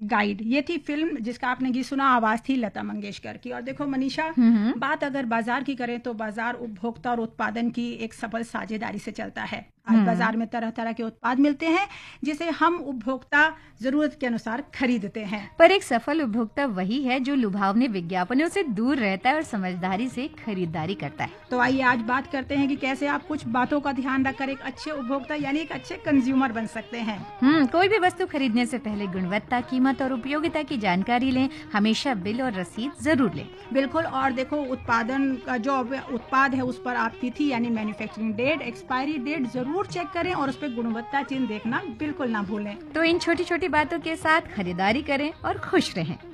Guide, ये थी film जिसका आपने गीत सुना, आवाज थी लता मंगेशकर की। और देखो मनीषा, बात अगर बाजार की करें तो बाजार उपभोक्ता और उत्पादन की एक सफल साझेदारी से चलता है। आज बाजार में तरह तरह के उत्पाद मिलते हैं जिसे हम उपभोक्ता जरूरत के अनुसार खरीदते हैं। पर एक सफल उपभोक्ता वही है जो लुभावने विज्ञापनों से दूर रहता है और समझदारी से खरीदारी करता है। तो आइए आज बात करते हैं कि कैसे आप कुछ बातों का ध्यान रखकर एक अच्छे उपभोक्ता यानी एक अच्छे कंज्यूमर बन सकते हैं। कोई भी वस्तु खरीदने से पहले गुणवत्ता, कीमत और उपयोगिता की जानकारी लें। हमेशा बिल और रसीद जरूर लें। बिल्कुल। और देखो, उत्पादन का जो उत्पाद है उस पर आप तिथि यानी मैन्युफैक्चरिंग डेट, एक्सपायरी डेट जरूर चेक करें और उस पर गुणवत्ता चिन्ह देखना बिल्कुल ना भूलें। तो इन छोटी छोटी बातों के साथ खरीदारी करें और खुश रहें।